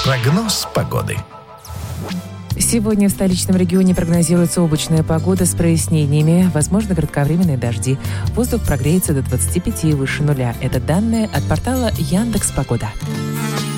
Прогноз погоды. Сегодня в столичном регионе прогнозируется облачная погода с прояснениями, возможно, кратковременные дожди. Воздух прогреется до 25 и выше нуля. Это данные от портала Яндекс.Погода.